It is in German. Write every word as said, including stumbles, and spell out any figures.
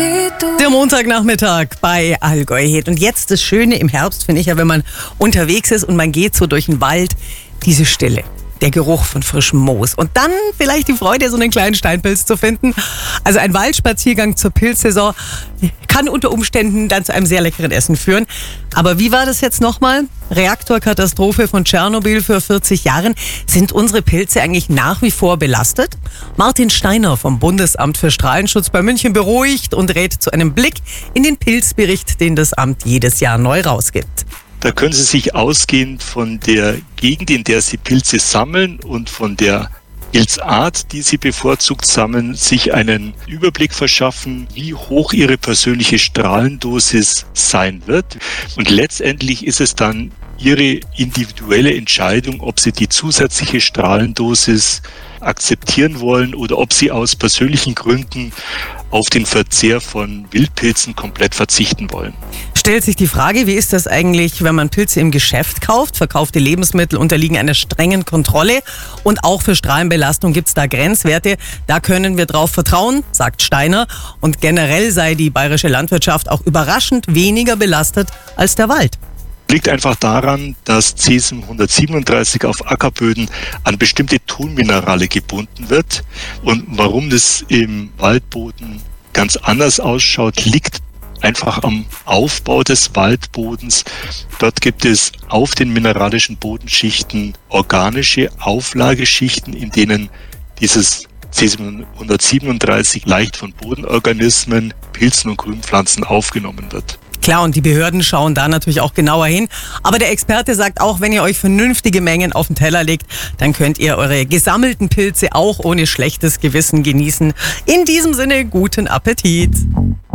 wie du. Der Montagnachmittag bei Allgäu Hit. Und jetzt das Schöne im Herbst, finde ich ja, wenn man unterwegs ist und man geht so durch den Wald, diese Stille. Der Geruch von frischem Moos. Und dann vielleicht die Freude, so einen kleinen Steinpilz zu finden. Also ein Waldspaziergang zur Pilzsaison kann unter Umständen dann zu einem sehr leckeren Essen führen. Aber wie war das jetzt nochmal? Reaktorkatastrophe von Tschernobyl vor vierzig Jahren. Sind unsere Pilze eigentlich nach wie vor belastet? Martin Steiner vom Bundesamt für Strahlenschutz bei München beruhigt und rät zu einem Blick in den Pilzbericht, den das Amt jedes Jahr neu rausgibt. Da können Sie sich ausgehend von der Gegend, in der Sie Pilze sammeln und von der Pilzart, die Sie bevorzugt sammeln, sich einen Überblick verschaffen, wie hoch Ihre persönliche Strahlendosis sein wird. Und letztendlich ist es dann Ihre individuelle Entscheidung, ob Sie die zusätzliche Strahlendosis akzeptieren wollen oder ob Sie aus persönlichen Gründen auf den Verzehr von Wildpilzen komplett verzichten wollen. Stellt sich die Frage, wie ist das eigentlich, wenn man Pilze im Geschäft kauft? Verkaufte Lebensmittel unterliegen einer strengen Kontrolle und auch für Strahlenbelastung gibt es da Grenzwerte. Da können wir drauf vertrauen, sagt Steiner. Und generell sei die bayerische Landwirtschaft auch überraschend weniger belastet als der Wald. Liegt einfach daran, dass Cesium hundertsiebenunddreißig auf Ackerböden an bestimmte Tonminerale gebunden wird. Und warum das im Waldboden ganz anders ausschaut, liegt einfach am Aufbau des Waldbodens. Dort gibt es auf den mineralischen Bodenschichten organische Auflageschichten, in denen dieses Cesium hundertsiebenunddreißig leicht von Bodenorganismen, Pilzen und Grünpflanzen aufgenommen wird. Klar, und die Behörden schauen da natürlich auch genauer hin. Aber der Experte sagt auch, wenn ihr euch vernünftige Mengen auf den Teller legt, dann könnt ihr eure gesammelten Pilze auch ohne schlechtes Gewissen genießen. In diesem Sinne, guten Appetit!